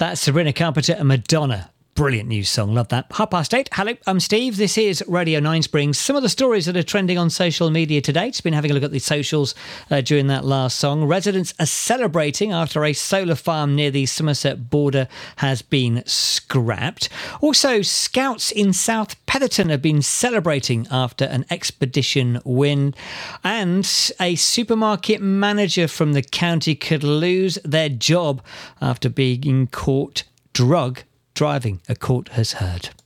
That's Sabrina Carpenter and Madonna. Brilliant new song. Love that. 8:30. Hello, I'm Steve. This is Radio 9 Springs. Some of the stories that are trending on social media today. Just been having a look at the socials during that last song. Residents are celebrating after a solar farm near the Somerset border has been scrapped. Also, scouts in South Petherton have been celebrating after an expedition win. And a supermarket manager from the county could lose their job after being caught driving, a court has heard.